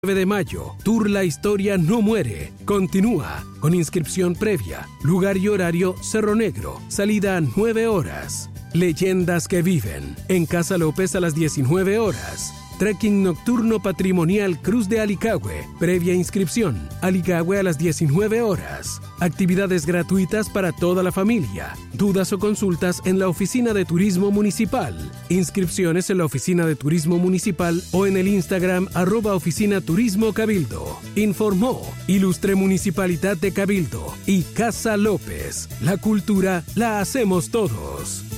9 de mayo, Tour La Historia No Muere. Continúa con inscripción previa. Lugar y horario Cerro Negro. Salida 9 horas. Leyendas que viven. En Casa López a las 19 horas. Trekking nocturno patrimonial Cruz de Alicagüe. Previa inscripción. Alicagüe a las 19 horas. Actividades gratuitas para toda la familia. Dudas o consultas en la Oficina de Turismo Municipal. Inscripciones en la Oficina de Turismo Municipal o en el Instagram @Oficina Turismo Cabildo. Informó Ilustre Municipalidad de Cabildo y Casa López. La cultura la hacemos todos.